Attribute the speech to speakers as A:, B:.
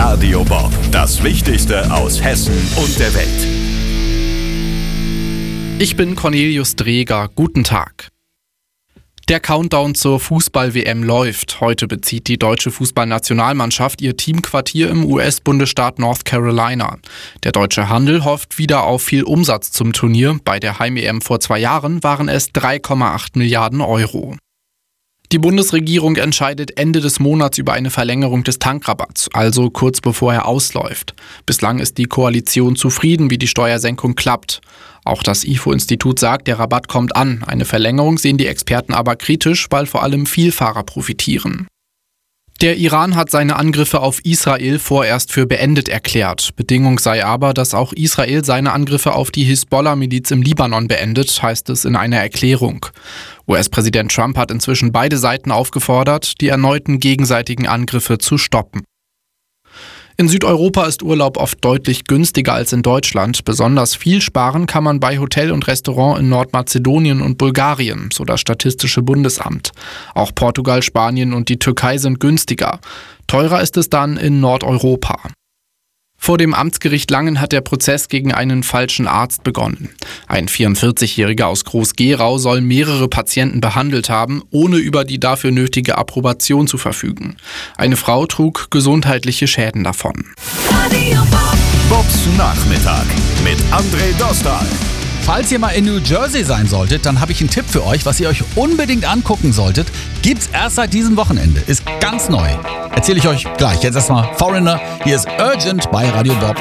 A: Radio Bob, das Wichtigste aus Hessen und der Welt.
B: Ich bin Cornelius Dreger. Guten Tag. Der Countdown zur Fußball-WM läuft. Heute bezieht die deutsche Fußballnationalmannschaft ihr Teamquartier im US-Bundesstaat North Carolina. Der deutsche Handel hofft wieder auf viel Umsatz zum Turnier. Bei der Heim-EM vor 2 Jahren waren es 3,8 Milliarden Euro. Die Bundesregierung entscheidet Ende des Monats über eine Verlängerung des Tankrabatts, also kurz bevor er ausläuft. Bislang ist die Koalition zufrieden, wie die Steuersenkung klappt. Auch das IFO-Institut sagt, der Rabatt kommt an. Eine Verlängerung sehen die Experten aber kritisch, weil vor allem Vielfahrer profitieren. Der Iran hat seine Angriffe auf Israel vorerst für beendet erklärt. Bedingung sei aber, dass auch Israel seine Angriffe auf die Hisbollah-Miliz im Libanon beendet, heißt es in einer Erklärung. US-Präsident Trump hat inzwischen beide Seiten aufgefordert, die erneuten gegenseitigen Angriffe zu stoppen. In Südeuropa ist Urlaub oft deutlich günstiger als in Deutschland. Besonders viel sparen kann man bei Hotel und Restaurant in Nordmazedonien und Bulgarien, so das Statistische Bundesamt. Auch Portugal, Spanien und die Türkei sind günstiger. Teurer ist es dann in Nordeuropa. Vor dem Amtsgericht Langen hat der Prozess gegen einen falschen Arzt begonnen. Ein 44-Jähriger aus Groß-Gerau soll mehrere Patienten behandelt haben, ohne über die dafür nötige Approbation zu verfügen. Eine Frau trug gesundheitliche Schäden davon.
A: Bobs Nachmittag mit André Dostal.
C: Falls ihr mal in New Jersey sein solltet, dann habe ich einen Tipp für euch, was ihr euch unbedingt angucken solltet. Gibt's erst seit diesem Wochenende. Ist ganz neu. Erzähle ich euch gleich. Jetzt erstmal Foreigner. Hier ist Urgent bei Radio Bob.